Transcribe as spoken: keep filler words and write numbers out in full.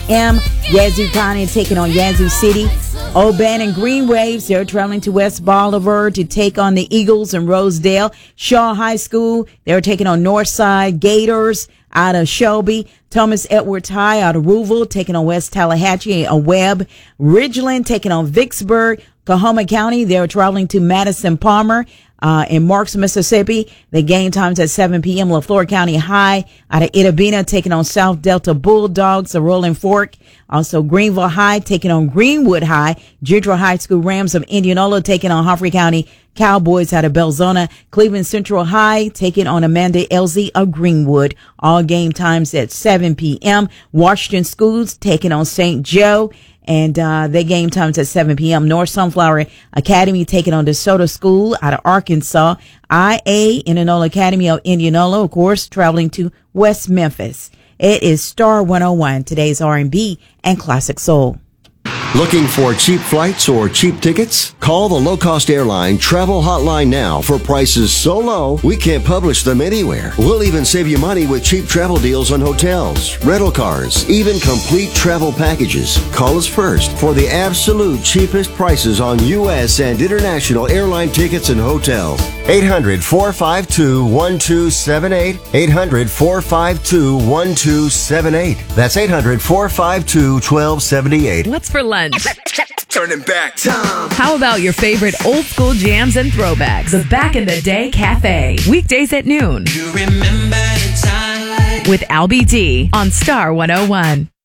m. Yazoo County taking on Yazoo City. Oban and Green Waves, they're traveling to West Bolivar to take on the Eagles in Rosedale. Shaw High School, they're taking on Northside Gators out of Shelby. Thomas Edwards High out of Rouville taking on West Tallahatchie and Webb. Ridgeland taking on Vicksburg. Coahoma County, they're traveling to Madison Palmer. Uh, in Marks, Mississippi, the game times at seven p.m. LaFleur County High out of Itabena taking on South Delta Bulldogs of Rolling Fork. Also Greenville High taking on Greenwood High. Gidro High School Rams of Indianola taking on Humphrey County Cowboys out of Belzona. Cleveland Central High taking on Amanda Elsie of Greenwood. All game times at seven p.m. Washington Schools taking on Saint Joe. And uh their game times at seven p.m. North Sunflower Academy taking on DeSoto School out of Arkansas. I A Indianola Academy of Indianola, of course, traveling to West Memphis. It is Star one oh one, today's R and B and classic soul. Looking for cheap flights or cheap tickets? Call the low-cost airline travel hotline now for prices so low we can't publish them anywhere. We'll even save you money with cheap travel deals on hotels, rental cars, even complete travel packages. Call us first for the absolute cheapest prices on U S and international airline tickets and hotels. eight hundred, four five two, one two seven eight. eight hundred, four five two, one two seven eight. That's eight hundred, four five two, one two seven eight. What's for lunch? Turning back time. How about your favorite old school jams and throwbacks? The Back in the Day Cafe. Weekdays at noon. You remember the time with Albie D on Star one oh one.